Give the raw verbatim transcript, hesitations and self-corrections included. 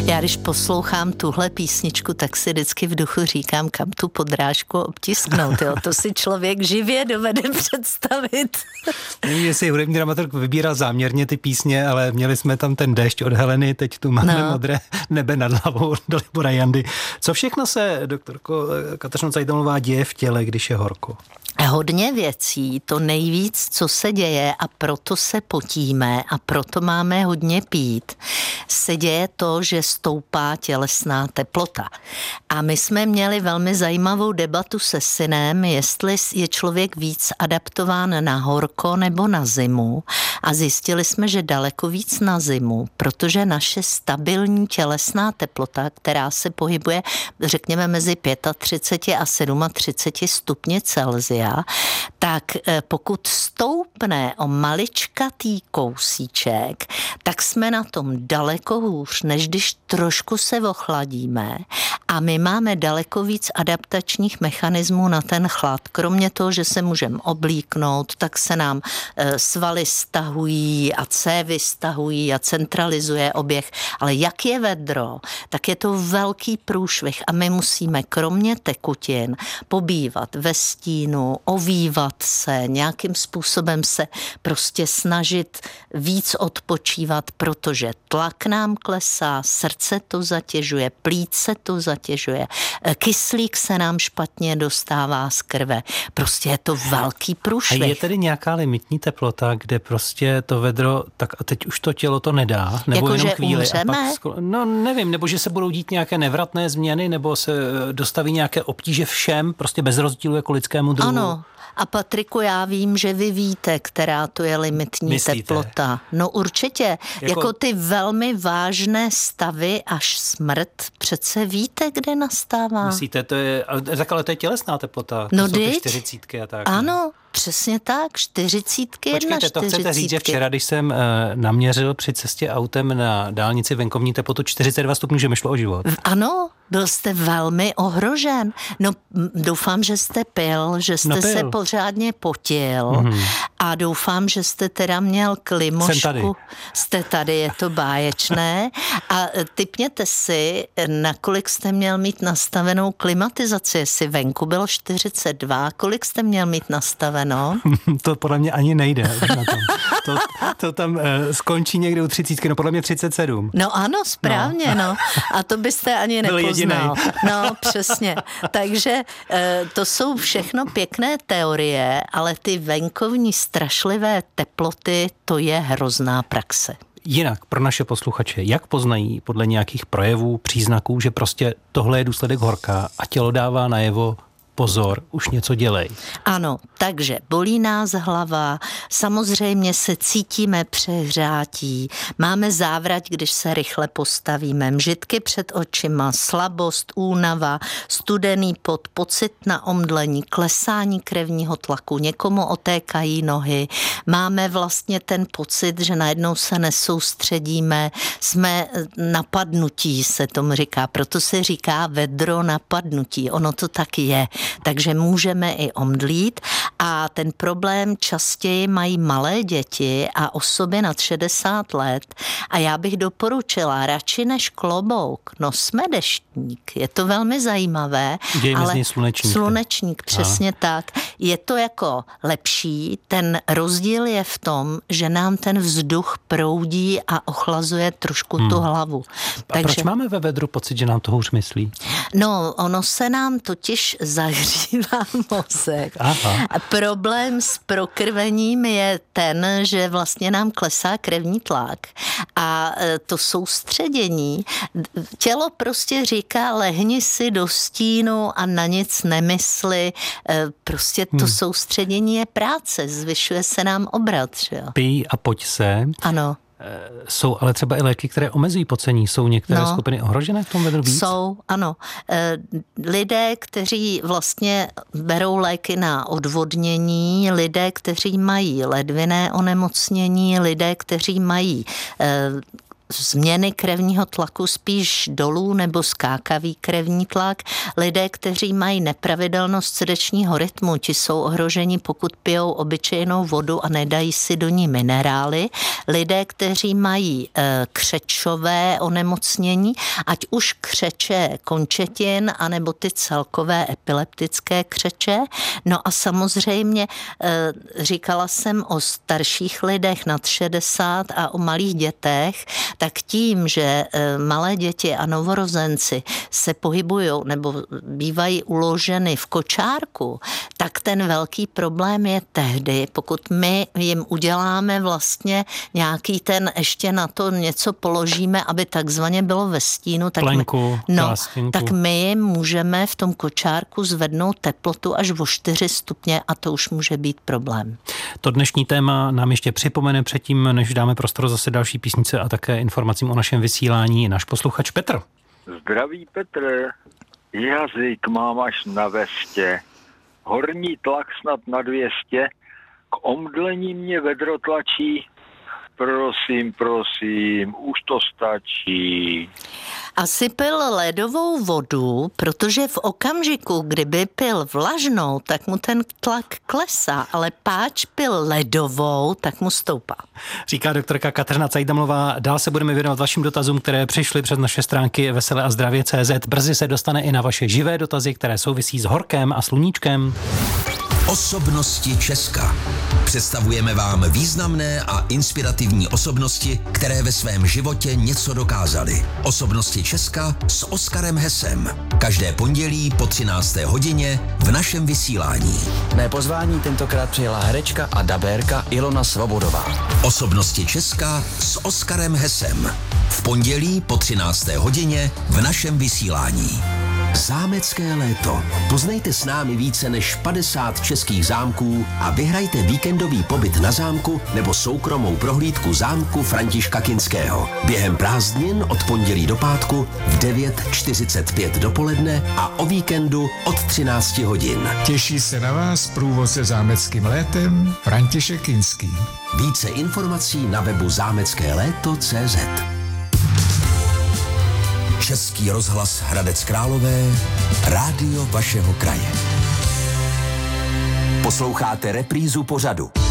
Já když poslouchám tuhle písničku, tak si vždycky v duchu říkám, kam tu podrážku obtisknout. Jo? To si člověk živě dovede představit. Nevím, jestli hudební dramaturg vybíral záměrně ty písně, ale měli jsme tam ten déšť od Heleny, teď tu máme no. Modré nebe nad hlavou od Dalibora Jandy. Co všechno se, doktorko Kateřino Cajtmanová, děje v těle, když je horko? Hodně věcí, to nejvíc, co se děje, a proto se potíme a proto máme hodně pít, se děje to, že stoupá tělesná teplota. A my jsme měli velmi zajímavou debatu se synem, jestli je člověk víc adaptován na horko nebo na zimu, a zjistili jsme, že daleko víc na zimu, protože naše stabilní tělesná teplota, která se pohybuje, řekněme, mezi třicet pět a třicet sedm stupně Celsia, tak pokud stoupne o maličkatý kousíček, tak jsme na tom daleko hůř, než když trošku se ochladíme, a my máme daleko víc adaptačních mechanismů na ten chlad. Kromě toho, že se můžeme oblíknout, tak se nám svaly stahují a cévy stahují a centralizuje oběh. Ale jak je vedro, tak je to velký průšvih a my musíme kromě tekutin pobývat ve stínu, ovývat se, nějakým způsobem se prostě snažit víc odpočívat, protože tlak nám klesá, srdce to zatěžuje, plíce to zatěžuje, kyslík se nám špatně dostává z krve. Prostě je to velký průšvih. A je tedy nějaká limitní teplota, kde prostě to vedro, tak a teď už to tělo to nedá? Nebo jako, jenom že chvíli? umřeme? A pak, no nevím, nebo že se budou dít nějaké nevratné změny, nebo se dostaví nějaké obtíže všem, prostě bez rozdílu jako lidskému druhu? Ano. A Patriku, já vím, že vy víte, která to je limitní Myslíte? Teplota. No určitě. Jako... jako ty velmi vážné stavy až smrt, přece víte, kde nastává. Myslíte, to je, tak ale to je tělesná teplota. No to jsou ty dyť? čtyřicítky a tak. Ano, přesně tak, čtyřicítky, jedna Počkejte, to čtyřicítky. chcete říct, že včera, když jsem uh, naměřil při cestě autem na dálnici venkovní teplotu čtyřicet dva stupňů, že mi šlo o život. Ano, byl jste velmi ohrožen. No doufám, že jste pil, že jste no, pil. se pořádně potil mm-hmm. a doufám, že jste teda měl klimošku. Jsem tady. Jste tady, je to báječné. A tipněte si, nakolik jste měl mít nastavenou klimatizaci, jestli venku bylo čtyřicet dva, kolik jste měl mít nastaveno? To podle mě ani nejde. Na tom. To, to tam uh, skončí někde u třicítky, no podle mě třicet sedm. No ano, správně, no. no. A to byste ani nepoznal. No, přesně. Takže uh, to jsou všechno pěkné teorie, ale ty venkovní strašlivé teploty, to je hrozná praxe. Jinak pro naše posluchače, jak poznají podle nějakých projevů, příznaků, že prostě tohle je důsledek horka a tělo dává najevo, pozor, už něco dělej. Ano, takže bolí nás hlava, samozřejmě se cítíme přehřátí, máme závrať, když se rychle postavíme, mžitky před očima, slabost, únava, studený pot, pocit na omdlení, klesání krevního tlaku, někomu otékají nohy, máme vlastně ten pocit, že najednou se nesoustředíme, jsme napadnutí, se tomu říká, proto se říká vedro napadnutí, ono to tak je. Takže můžeme i omdlít a ten problém častěji mají malé děti a osoby nad šedesát let a já bych doporučila radši než klobouk, nosme deštník, je to velmi zajímavé, Dějme ale slunečník. slunečník, přesně a. tak, je to jako lepší, ten rozdíl je v tom, že nám ten vzduch proudí a ochlazuje trošku hmm. tu hlavu. A Takže, proč máme ve vedru pocit, že nám to hůř myslí? No, ono se nám totiž zahřívá mozek. Aha. A problém s prokrvením je ten, že vlastně nám klesá krevní tlak a to soustředění. Tělo prostě říká, lehni si do stínu a na nic nemysli. Prostě to hmm. soustředění je práce, zvyšuje se nám obrat. Že jo? Pij a pojď se. Ano. Jsou ale třeba i léky, které omezují pocení. Jsou některé no, skupiny ohrožené v tom vedru víc? Jsou, ano. Lidé, kteří vlastně berou léky na odvodnění, lidé, kteří mají ledvinné onemocnění, lidé, kteří mají změny krevního tlaku spíš dolů nebo skákavý krevní tlak. Lidé, kteří mají nepravidelnost srdečního rytmu, ti jsou ohroženi, pokud pijou obyčejnou vodu a nedají si do ní minerály. Lidé, kteří mají e, křečové onemocnění, ať už křeče končetin, anebo ty celkové epileptické křeče. No a samozřejmě e, říkala jsem o starších lidech nad šedesát a o malých dětech, tak tím, že malé děti a novorozenci se pohybují nebo bývají uloženy v kočárku, tak ten velký problém je tehdy, pokud my jim uděláme vlastně nějaký ten, ještě na to něco položíme, aby takzvaně bylo ve stínu, tak, Plenku, my, no, tak my jim můžeme v tom kočárku zvednout teplotu až o čtyři stupně a to už může být problém. To dnešní téma nám ještě připomene předtím, než dáme prostor zase další písnice a také informacím o našem vysílání, náš posluchač Petr. Zdraví Petr, jazyk mám až na vestě, horní tlak snad na dvě stě, k omdlení mě vedro tlačí, prosím, prosím, už to stačí. Asi pil ledovou vodu, protože v okamžiku, kdyby pil vlažnou, tak mu ten tlak klesá, ale páč pil ledovou, tak mu stoupá. Říká doktorka Kateřina Cajdamová. Dál se budeme věnovat vašim dotazům, které přišly přes naše stránky vesele a zdravě tečka cé zet. Brzy se dostane i na vaše živé dotazy, které souvisí s horkem a sluníčkem. Osobnosti Česka. Představujeme vám významné a inspirativní osobnosti, které ve svém životě něco dokázaly. Osobnosti Česka s Oskarem Hesem. Každé pondělí po třinácté hodině v našem vysílání. Mé pozvání tentokrát přijela herečka a dabérka Ilona Svobodová. Osobnosti Česka s Oskarem Hesem. V pondělí po třinácté hodině v našem vysílání. Zámecké léto. Poznejte s námi více než padesát českých zámků a vyhrajte víkendový pobyt na zámku nebo soukromou prohlídku zámku Františka Kinského. Během prázdnin od pondělí do pátku v devět čtyřicet pět dopoledne a o víkendu od třináct hodin. Těší se na vás průvodce zámeckým létem František Kinský. Více informací na webu zámecké léto tečka cé zet. Český rozhlas Hradec Králové, rádio vašeho kraje. Posloucháte reprízu pořadu.